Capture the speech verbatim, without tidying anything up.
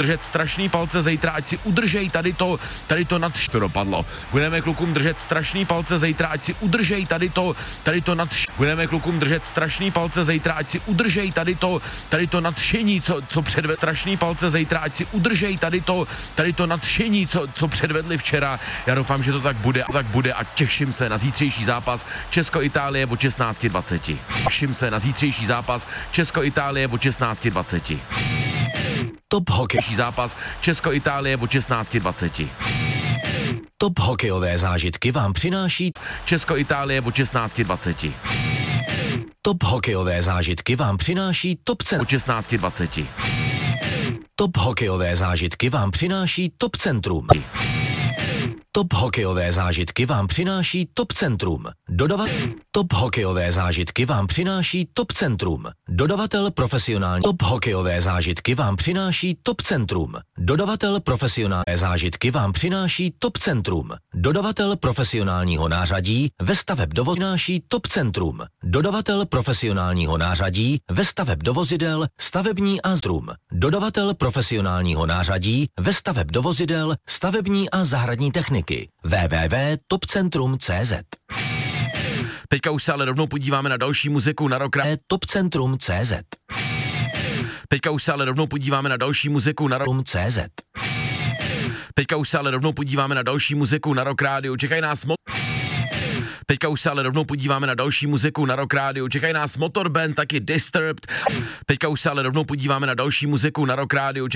držet strašný palce zítra, ať si udržej tady to, tady to nadš... To dopadlo. Budeme klukům držet strašný palce zítra, ať si udržej tady to, tady to nadš... Budeme klukům držet strašný palce zítra, ať si udržej tady to, tady to nadšení, co, co předvedli. Strašný palce zítra, ať si udržej tady to, tady to nadšení, co, co předvedli včera. Já doufám, že to tak bude, tak bude a těším se na zítřejší zápas Česko-Itálie od šestnáct dvacet. Těším se na zítřejší zápas Česko-Itálie od šestnáct dvacet. Top hokej. Zápas Česko-Itálie od šestnáct dvacet. Top hokejové zážitky vám přináší Česko-Itálie od šestnáct dvacet. Top hokejové zážitky vám přináší Top Centrum. Od šestnáct dvacet. Top hokejové zážitky vám přináší Top Centrum. Top hokejové zážitky vám přináší Top Centrum. Dodavat Top hokejové zážitky vám přináší Top Centrum. Dodavatel profesionální. Top hokejové zážitky vám přináší Top Centrum. Dodavatel profesionální zážitky vám přináší Top Centrum. Dodavatel profesionálního nářadí ve staveb do přináší Top Centrum. Dodavatel profesionálního nářadí ve staveb do vozidel stavební a strum. Dodavatel profesionálního nářadí ve staveb do vozidel stavební a zahradní techniky. w w w tečka topcentrum tečka c z. Teďka už se ale rovnou podíváme na další muziku na rok. topcentrum tečka c z. Teďka už se ale rovnou podíváme na další muziku na rok. C Z. Teďka už se ale rovnou podíváme na další muziku na Rock Rádiu. Čekají nás mo- Teďka už se ale rovnou podíváme na další muziku na Rock Rádiu. Čekají nás Motorband, taky Disturbed. Teďka už se ale rovnou podíváme na další muziku na Rock Rádiu.